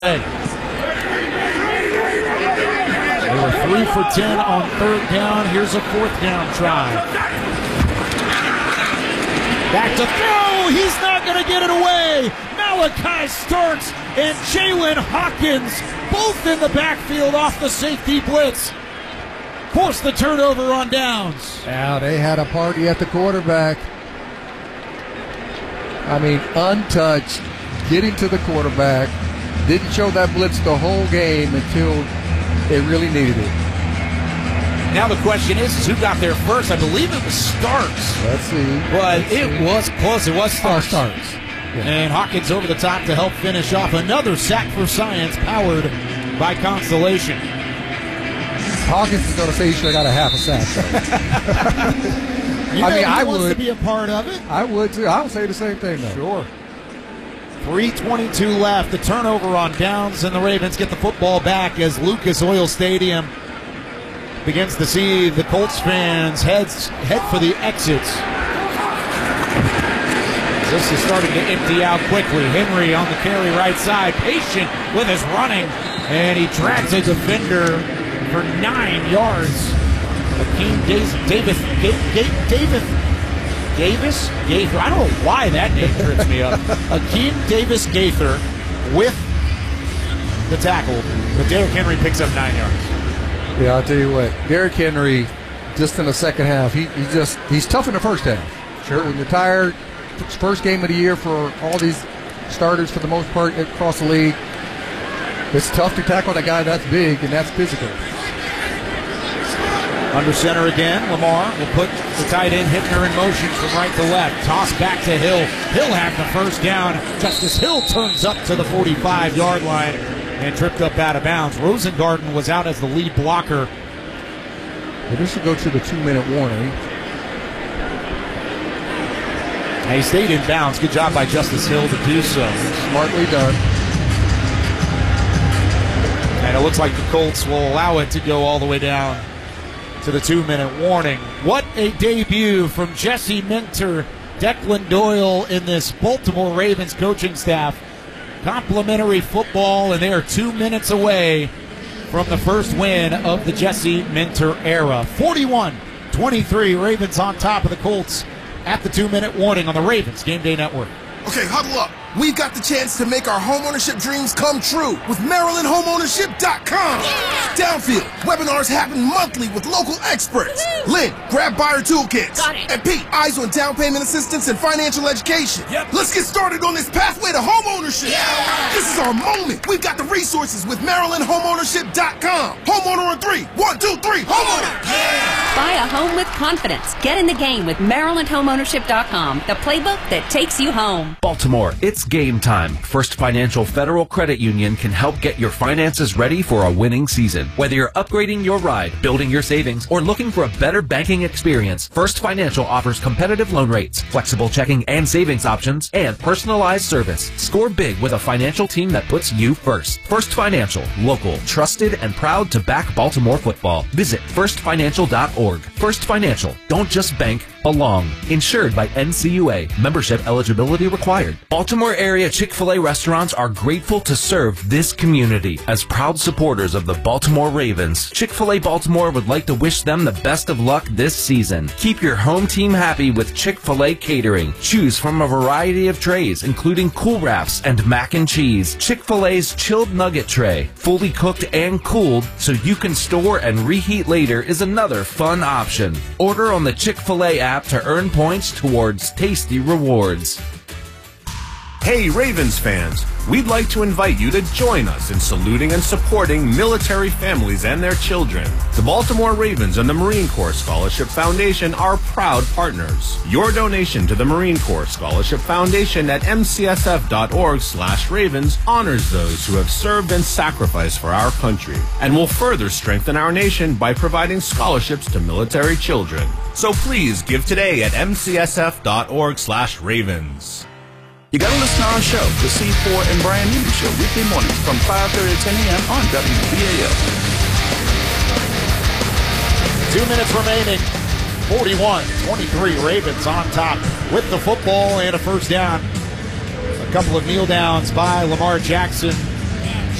They were 3 for 10 on third down. Here's a fourth down try. Back to throw. He's not going to get it away. Malachi Starks and Jalen Hawkins both in the backfield off the safety blitz. Forced the turnover on downs. Now they had a party at the quarterback. I mean, untouched, getting to the quarterback. Didn't show that blitz the whole game until they really needed it. Now the question is who got there first? I believe it was Starks. Let's see. But it was close. It was Starks. Starks. Yeah. And Hawkins over the top to help finish off another sack for science powered by Constellation. Hawkins is going to say he should have got a half a sack. I would to be a part of it. I would too. I would say the same thing though. Sure. 3:22 left. The turnover on downs, and the Ravens get the football back as Lucas Oil Stadium begins to see the Colts fans head for the exits. This is starting to empty out quickly. Henry on the carry right side, patient with his running, and he drags a defender for 9 yards. Akeem Davis Gaither. I don't know why that name trips me up. Akeem Davis Gaither with the tackle, but Derrick Henry picks up 9 yards. Yeah, I'll tell you what, Derrick Henry, just in the second half, he's tough in the first half. Sure. When you're tired, first game of the year for all these starters for the most part across the league, it's tough to tackle a guy that's big and that's physical. Under center again, Lamar will put the tight end Hittner in motion from right to left. Toss back to Hill. He'll have the first down. Justice Hill turns up to the 45-yard line and tripped up out of bounds. Rosengarten was out as the lead blocker. Well, this will go to the 2-minute warning. And he stayed in bounds. Good job by Justice Hill to do so. Smartly done. And it looks like the Colts will allow it to go all the way down to the 2-minute warning. What a debut from Jesse Minter, Declan Doyle in this Baltimore Ravens coaching staff. Complimentary football, and they are 2 minutes away from the first win of the Jesse Minter era. 41-23, Ravens on top of the Colts at the 2-minute warning on the Ravens Game Day Network. Okay, huddle up. We've got the chance to make our homeownership dreams come true with MarylandHomeownership.com. Yeah. Downfield, webinars happen monthly with local experts. Woo. Lynn, grab buyer toolkits. Got it. And Pete, eyes on down payment assistance and financial education. Yep. Let's get started on this pathway to homeownership. Yeah. This is our moment. We've got the resources with MarylandHomeownership.com. Homeowner on 3. 1, 2, 3. Homeowner. Yeah. Buy a home with confidence. Get in the game with MarylandHomeownership.com, the playbook that takes you home. Baltimore, it's game time. First Financial Federal Credit Union can help get your finances ready for a winning season. Whether you're upgrading your ride, building your savings, or looking for a better banking experience, First Financial offers competitive loan rates, flexible checking and savings options, and personalized service. Score big with a financial team that puts you first. First Financial, local, trusted, and proud to back Baltimore football. Visit firstfinancial.org. First Financial, don't just bank, belong. Insured by NCUA. Membership eligibility required. Baltimore area Chick-fil-A restaurants are grateful to serve this community. As proud supporters of the Baltimore Ravens, Chick-fil-A Baltimore would like to wish them the best of luck this season. Keep your home team happy with Chick-fil-A catering. Choose from a variety of trays, including Cool Wraps and mac and cheese. Chick-fil-A's chilled nugget tray, fully cooked and cooled so you can store and reheat later, is another fun option. Order on the Chick-fil-A app to earn points towards tasty rewards. Hey Ravens fans, we'd like to invite you to join us in saluting and supporting military families and their children. The Baltimore Ravens and the Marine Corps Scholarship Foundation are proud partners. Your donation to the Marine Corps Scholarship Foundation at mcsf.org/ravens honors those who have served and sacrificed for our country and will further strengthen our nation by providing scholarships to military children. So please give today at mcsf.org/ravens. You got to listen to our show, the C4 and Brian Newman Show, weekday mornings from 5:30 to 10 a.m. on WBAL. 2 minutes remaining. 41-23, Ravens on top with the football and a first down. A couple of kneel downs by Lamar Jackson